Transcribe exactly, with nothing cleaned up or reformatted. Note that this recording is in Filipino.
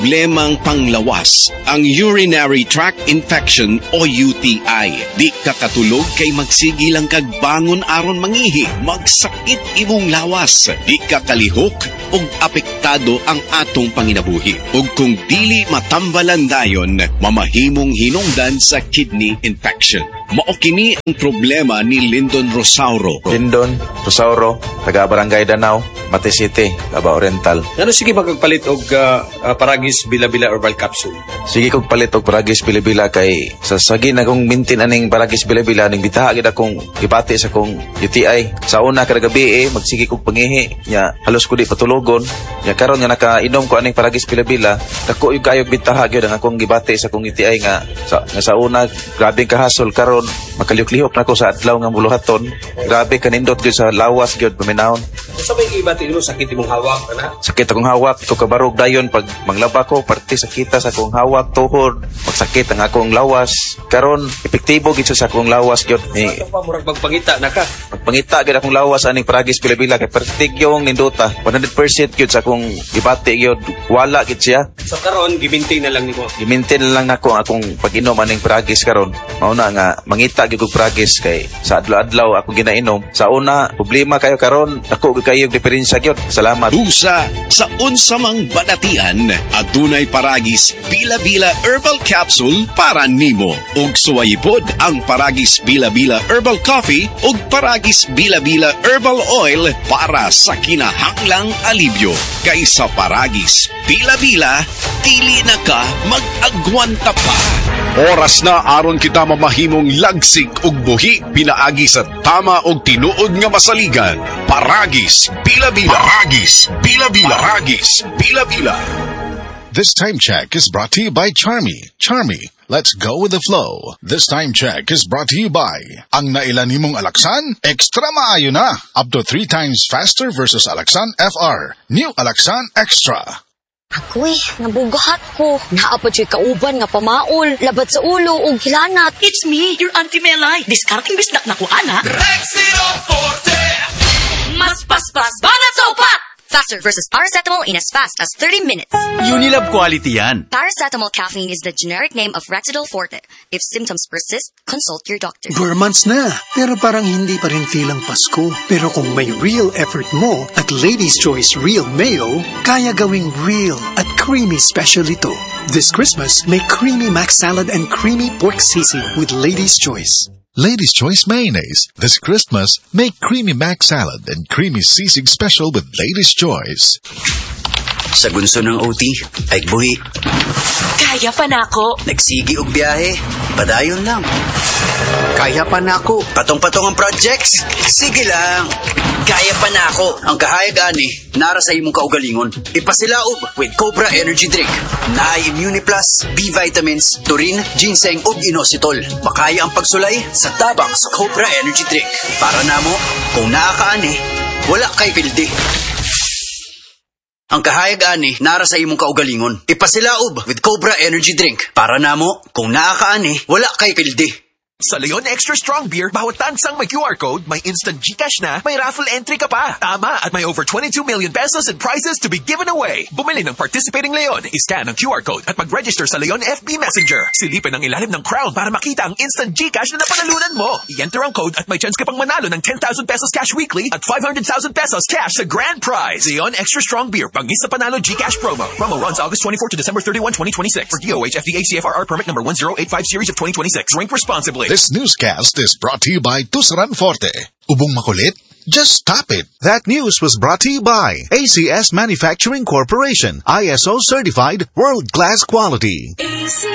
Problemang panglawas, ang urinary tract infection o U T I. Di ka katulog kay magsigi lang kag bangon aron mangihi, magsakit imong lawas. Di ka kalihok ug apektado ang atong panginabuhi. Ug kung dili matambalan dayon, mamahimong hinungdan sa kidney infection. Mao kini ang problema ni Lyndon Rosauro. Lyndon Rosauro, taga Barangay Danau, Mate City, Davao Oriental. Ano sige magpalit og uh, uh, Paragis Bila-Bila Herbal Capsule? Sige kog palit og Paragis Bila-Bila kay sa sagi na kong mintin aning Paragis Bila-Bila ning bitaha gid akong gipati sa kong U T I. Sa una kada gabi eh magsige kog pangihi nya halos ko di patulogon. Nya karon nga nakainom ko aning Paragis Bila-Bila, dako yung kayog bitaha gyud ang akong gibati sa kong U T I nga sa, nga sa una grabe kahasol karon makaliyok-lihok na ko sa adlaw nga buluhaton. Grabe kanindot gyud sa lawas gyud paminahon. Sa may iba tino sakit imong hawak ana? Sakit akong hawak, ito kabarog dayon pag manglaba ko, parte sakita sa akong hawak tuhod, magsakit ang akong lawas. Karon epektibo gid sa akong lawas gyud. Ni Ato pa murag magpangita na ka. Pagpangita gid akong lawas aning Paragis Bila-Bila kay pertig yung nindota. one hundred percent gyud sa akong gibati gyud. Wala gid siya. So karon gimintain na lang nimo. Gimintin lang nako akong pag-inom aning Paragis karon. Mao na nga mangita gyud og Paragis kay sa adlaw-adlaw ako ginainom. Sa una problema kayo karon, ako gyud kayo diferensya gyud. Salamat. Usa sa unsa mang badatian, adunay Paragis Bila-Bila Herbal Capsule para nimo. Ug suwayipod ang Paragis Bila-Bila Herbal Coffee ug Paragis Bila-Bila Herbal Oil para sa kinahanglang alibyo. Kay sa Paragis Bila-Bila, dili na ka mag-agwanta pa. Oras na aron kita mamahimong lagsik ug buhi pinaagi sa tama ug tinuod nga masaligan. Paragis Bila-Bila. Paragis Bila-Bila. Paragis Bila-Bila. This time check is brought to you by Charmy. Charmy, let's go with the flow. This time check is brought to you by ang nailan nimong Alaxan, extra maayo na. Up to three times faster versus Alaxan F R. New Alaxan Extra. Ako'y, nabugahat ko. Naapad siya kauban nga pamaol, labat sa ulo o hilanat. It's me, your Auntie Melay. Discarding bisnak na ko, anak. Rexino Forte! Mas paspas, banat sa upat! Faster versus paracetamol in as fast as thirty minutes. Unilab quality yan. Paracetamol caffeine is the generic name of Rexidol Forte. If symptoms persist, consult your doctor. Four months na, pero parang hindi pa rin feel ang Pasko. Pero kung may real effort mo at Lady's Choice Real Mayo, kaya gawing real at creamy special ito. This Christmas, may creamy mac salad and creamy pork sisig with Lady's Choice. Ladies' Choice Mayonnaise. This Christmas, make creamy mac salad and creamy sisig special with Ladies' Choice. Sa gunso ng O T, ay buhi. Kaya pa na ako. Nagsigi og biyahe, padayon lang. Kaya pa na ako. Patong-patong ang projects, sige lang. Kaya pa na ako. Ang kahayag ani, nara sa imong kaugalingon. Ipasilaob with Cobra Energy Drink. Naay Immuniplus, B-vitamins, taurine, ginseng ug inositol. Makaya ang pagsulay sa tabang sa Cobra Energy Drink. Para namo, kung naakaani, wala kay pildi. Ang kahayag ani, nara sa imong kaugalingon. Ipasilaob with Cobra Energy Drink. Para namo, kung naakaani, wala kay pildi. Sa Leon Extra Strong Beer, bawat tansang may Q R code, may instant GCash na, may raffle entry ka pa. Tama, at may over twenty-two million pesos in prizes to be given away. Bumili ng participating Leon, iscan ang Q R code at mag-register sa Leon F B Messenger. Silipin ang ilalim ng crown para makita ang instant GCash na napanalunan mo. I-enter ang code at may chance ka pang manalo ng ten thousand pesos cash weekly at five hundred thousand pesos cash sa grand prize. Leon Extra Strong Beer, bangis sa panalo GCash promo. Promo runs August twenty-fourth to December thirty-first, twenty twenty-six. For D O H F D A C F R R permit number one zero eight five series of twenty twenty-six. Drink responsibly. This newscast is brought to you by Tusaran Forte. Ubong makulit? Just stop it. That news was brought to you by A C S Manufacturing Corporation. I S O certified, world-class quality.